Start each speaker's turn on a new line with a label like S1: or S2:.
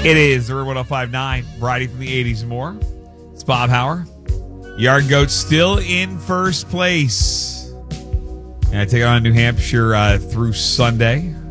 S1: It is the Room 1059, variety from the 80s and more. It's Bob Hauer. Yard Goats still in first place. And I take it on New Hampshire through Sunday.